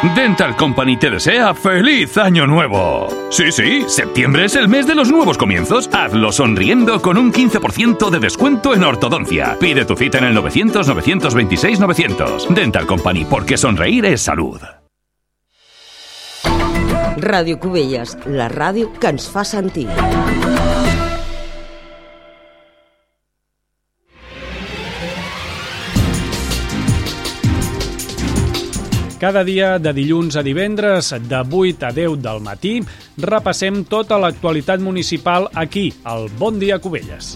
Dental Company te desea ¡Feliz Año Nuevo! Sí, septiembre es el mes de los nuevos comienzos. Hazlo sonriendo con un 15% de descuento en ortodoncia. Pide tu cita en el 900-926-900. Dental Company, porque sonreír es salud. Ràdio Cubelles, la ràdio que ens fa sentir. Cada dia, de dilluns a divendres, de 8 a 10 del matí, repassem tota l'actualitat municipal aquí, al Bon Dia Cubelles.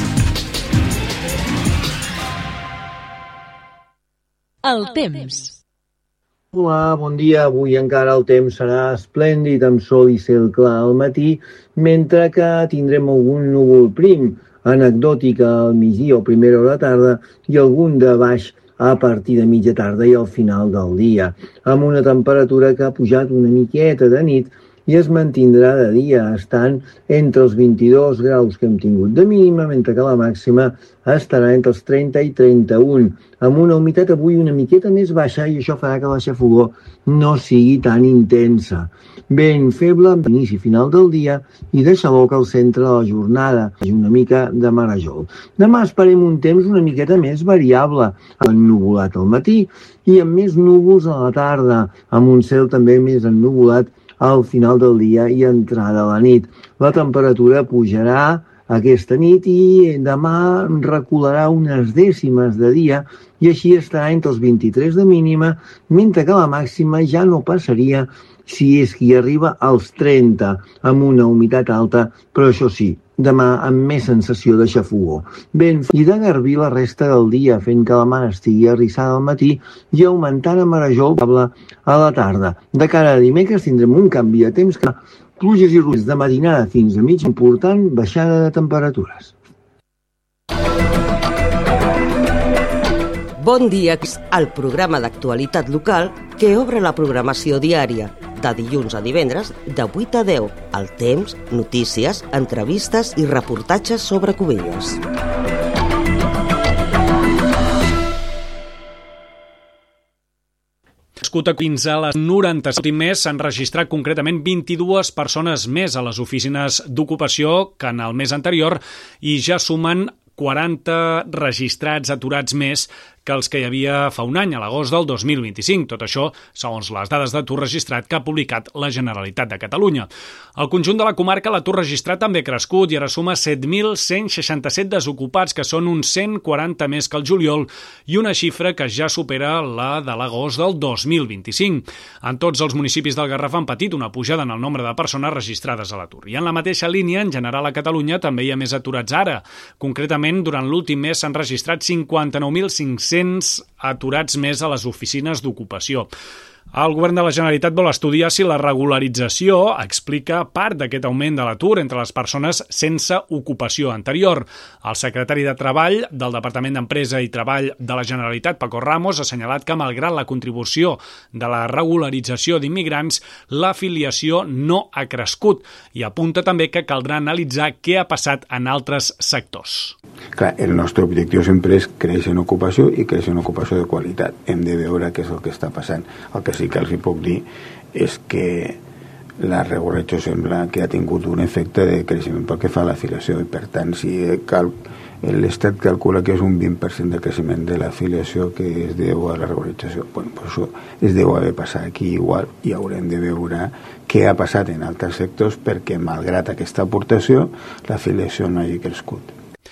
El temps. Hola, bon dia. Avui encara el temps serà esplèndid, amb sol i cel clar al matí, mentre que tindrem algun núvol prim, anecdòtic al migdia o primera hora de tarda i algun de baix a partir de mitja tarda i al final del dia, amb una temperatura que ha pujat una miqueta de nit i es mantindrà de dia, estant entre els 22 graus que hem tingut de mínima, mentre que la màxima estarà entre els 30 i 31, amb una humitat avui una miqueta més baixa i això farà que la xafogor no sigui tan intensa. Vent feble amb inici final del dia i deixa l'oca al centre de la jornada, i una mica de marejol. Demà esperem un temps una miqueta més variable, ennuvolat al matí i amb més núvols a la tarda, amb un cel també més ennuvolat al final del dia i entrada a la nit. La temperatura pujarà aquesta nit i demà recularà unes dècimes de dia i així estarà entre els 23 de mínima, mentre que la màxima ja no passaria si és que hi arriba als 30, amb una humitat alta, però això sí, demà amb més sensació de xafogor. Vent i de garbí la resta del dia, fent que la mar estigui arrissada al matí i augmentant a marejol a la tarda. De cara a dimecres tindrem un canvi de temps, que pluges i ruixats de matinada fins a mig, important baixada de temperatures. Bon dia, el programa d'actualitat local que obre la programació diària, de dilluns a divendres, de 8 a 10, el temps, notícies, entrevistes i reportatges sobre Cubelles. Fins a les 97 més s'han registrat concretament 22 persones més a les oficines d'ocupació que en el mes anterior i ja sumen 40 registrats aturats més que els que hi havia fa un any, a l'agost del 2025. Tot això, segons les dades d'atur registrat que ha publicat la Generalitat de Catalunya. Al conjunt de la comarca, l'atur registrat també ha crescut i ara suma 7.167 desocupats, que són uns 140 més que el juliol, i una xifra que ja supera la de l'agost del 2025. En tots els municipis del Garraf han patit una pujada en el nombre de persones registrades a l'atur. I en la mateixa línia, en general a Catalunya, també hi ha més aturats ara. Concretament, durant l'últim mes s'han registrat 59.500 aturats més a les oficines d'ocupació. El govern de la Generalitat vol estudiar si la regularització explica part d'aquest augment de l'atur entre les persones sense ocupació anterior. El secretari de Treball del Departament d'Empresa i Treball de la Generalitat, Paco Ramos, ha assenyalat que, malgrat la contribució de la regularització d'immigrants, l'afiliació no ha crescut i apunta també que caldrà analitzar què ha passat en altres sectors. Clar, el nostre objectiu sempre és créixer en ocupació i créixer en ocupació de qualitat. Hem de veure què és el que està passant. El que sí que els hi puc dir és que la regularització sembla que ha tingut un efecte de creixement pel que fa a l'afiliació i, per tant, si l'Estat calcula que és un 20% de creixement de l'afiliació que es deu a la regularització, bueno, pues això es deu haver passat aquí igual i haurem de veure què ha passat en altres sectors perquè, malgrat aquesta aportació, l'afiliació no hagi crescut.